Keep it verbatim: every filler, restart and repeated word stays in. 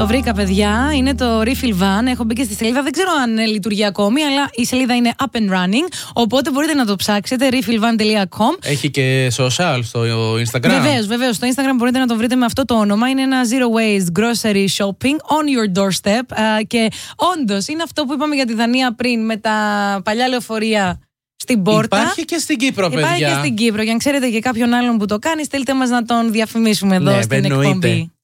Το βρήκα, παιδιά. Είναι το Refill Van. Έχω μπει και στη σελίδα. Δεν ξέρω αν λειτουργεί ακόμη, αλλά η σελίδα είναι up and running. Οπότε μπορείτε να το ψάξετε. refill van τελεία com. Έχει και social στο Instagram. Βεβαίως, βεβαίως. Στο Instagram μπορείτε να το βρείτε με αυτό το όνομα. Είναι ένα zero waste grocery shopping on your doorstep. Και όντως είναι αυτό που είπαμε για τη Δανία πριν, με τα παλιά λεωφορεία στην πόρτα. Υπάρχει και στην Κύπρο, παιδιά. Υπάρχει και στην Κύπρο. Για αν ξέρετε και κάποιον άλλον που το κάνει, στείλτε μας να τον διαφημίσουμε εδώ, ναι, στην εκπομπή.